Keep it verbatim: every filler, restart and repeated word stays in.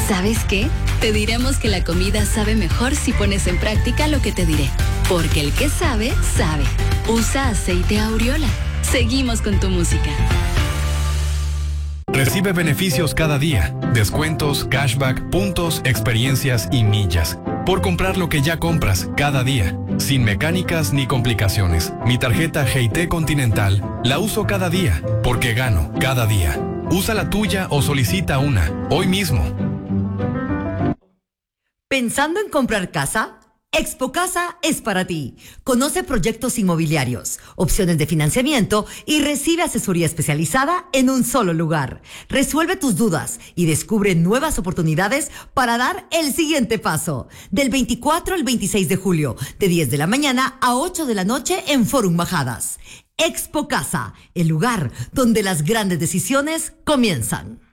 ¿Sabes qué? Te diremos que la comida sabe mejor si pones en práctica lo que te diré. Porque el que sabe, sabe. Usa aceite Aureola. Seguimos con tu música. Recibe beneficios cada día, descuentos, cashback, puntos, experiencias y millas. Por comprar lo que ya compras cada día, sin mecánicas ni complicaciones. Mi tarjeta G I T Continental la uso cada día, porque gano cada día. Usa la tuya o solicita una, hoy mismo. ¿Pensando en comprar casa? Expo Casa es para ti. Conoce proyectos inmobiliarios, opciones de financiamiento y recibe asesoría especializada en un solo lugar. Resuelve tus dudas y descubre nuevas oportunidades para dar el siguiente paso. Del veinticuatro al veintiséis de julio, de diez de la mañana a ocho de la noche en Forum Majadas. Expo Casa, el lugar donde las grandes decisiones comienzan.